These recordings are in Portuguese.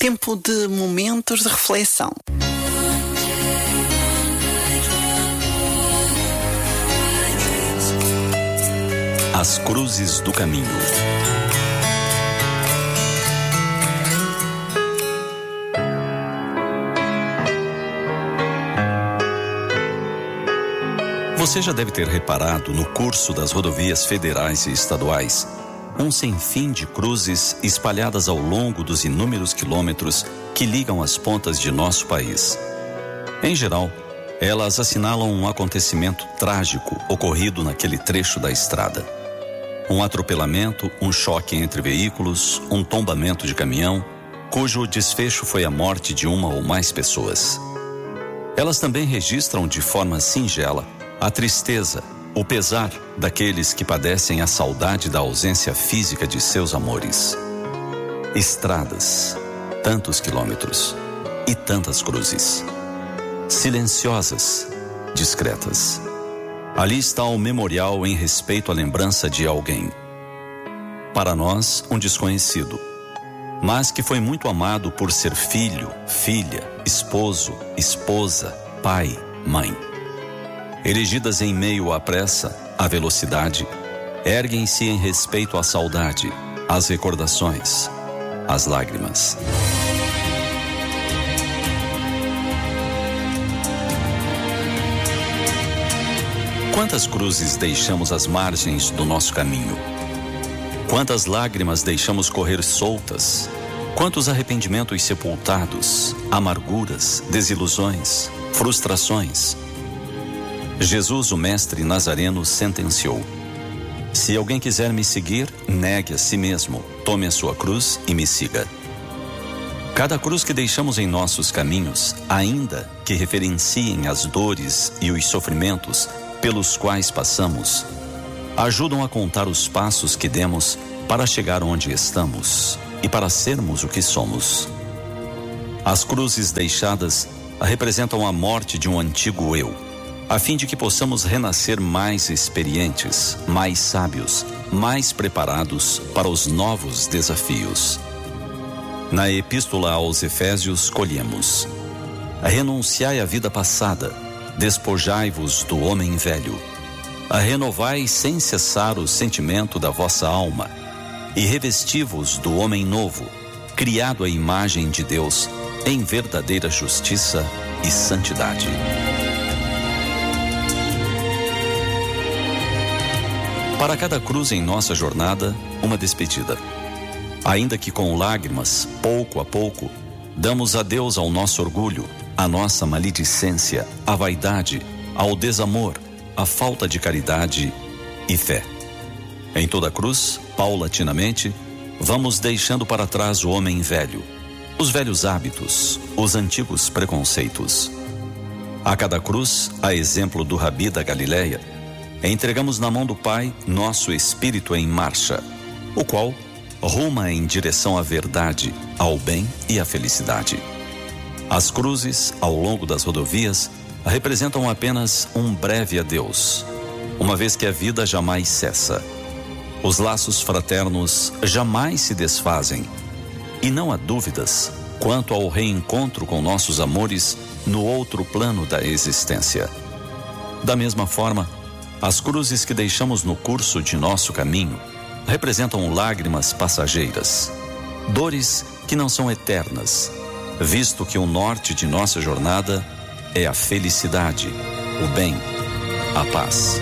tempo de momentos de reflexão. As cruzes do caminho. Você já deve ter reparado no curso das rodovias federais e estaduais um sem-fim de cruzes espalhadas ao longo dos inúmeros quilômetros que ligam as pontas de nosso país. Em geral, elas assinalam um acontecimento trágico ocorrido naquele trecho da estrada. Um atropelamento, um choque entre veículos, um tombamento de caminhão, cujo desfecho foi a morte de uma ou mais pessoas. Elas também registram de forma singela a tristeza, o pesar daqueles que padecem a saudade da ausência física de seus amores. Estradas, tantos quilômetros e tantas cruzes. Silenciosas, discretas. Ali está o memorial em respeito à lembrança de alguém. Para nós, um desconhecido, mas que foi muito amado por ser filho, filha, esposo, esposa, pai, mãe. Erigidas em meio à pressa, à velocidade, erguem-se em respeito à saudade, às recordações, às lágrimas. Quantas cruzes deixamos às margens do nosso caminho? Quantas lágrimas deixamos correr soltas? Quantos arrependimentos sepultados, amarguras, desilusões, frustrações? Jesus, o mestre nazareno, sentenciou: se alguém quiser me seguir, negue a si mesmo, tome a sua cruz e me siga. Cada cruz que deixamos em nossos caminhos, ainda que referenciem as dores e os sofrimentos pelos quais passamos, ajudam a contar os passos que demos para chegar onde estamos e para sermos o que somos. As cruzes deixadas representam a morte de um antigo eu, a fim de que possamos renascer mais experientes, mais sábios, mais preparados para os novos desafios. Na Epístola aos Efésios, colhemos: renunciai à vida passada, despojai-vos do homem velho, renovai sem cessar o sentimento da vossa alma, e revesti-vos do homem novo, criado à imagem de Deus, em verdadeira justiça e santidade. Para cada cruz em nossa jornada, uma despedida. Ainda que com lágrimas, pouco a pouco, damos adeus ao nosso orgulho, à nossa maledicência, à vaidade, ao desamor, à falta de caridade e fé. Em toda cruz, paulatinamente, vamos deixando para trás o homem velho, os velhos hábitos, os antigos preconceitos. A cada cruz, a exemplo do Rabi da Galileia, entregamos na mão do Pai nosso espírito em marcha, o qual ruma em direção à verdade, ao bem e à felicidade. As cruzes, ao longo das rodovias, representam apenas um breve adeus, uma vez que a vida jamais cessa. Os laços fraternos jamais se desfazem, e não há dúvidas quanto ao reencontro com nossos amores no outro plano da existência. Da mesma forma, as cruzes que deixamos no curso de nosso caminho representam lágrimas passageiras, dores que não são eternas, visto que o norte de nossa jornada é a felicidade, o bem, a paz.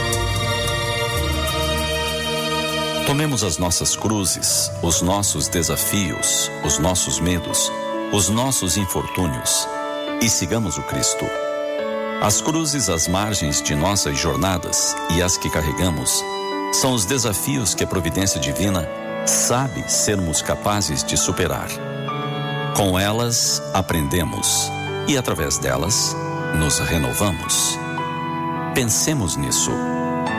Tomemos as nossas cruzes, os nossos desafios, os nossos medos, os nossos infortúnios e sigamos o Cristo. As cruzes às margens de nossas jornadas e as que carregamos são os desafios que a providência divina sabe sermos capazes de superar. Com elas aprendemos e através delas nos renovamos. Pensemos nisso.